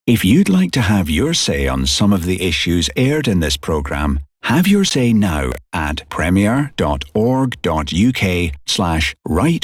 If you'd like to have your say on some of the issues aired in this programme, have your say now at premier.org.uk/write